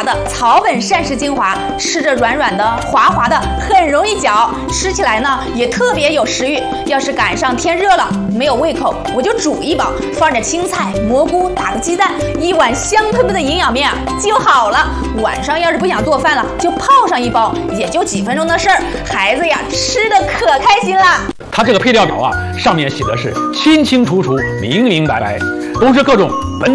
的草本膳食精华，吃着软软的、滑滑的，很容易嚼，吃起来呢也特别有食欲。要是赶上天热了，没有胃口，我就煮一包，放点青菜、蘑菇，打个鸡蛋，一碗香喷喷的营养面就好了。晚上要是不想做饭了，就泡上一包，也就几分钟的事儿，孩子呀吃的可开心了。 它这个配料表啊，上面写的是清清楚楚、明明白白，都是各种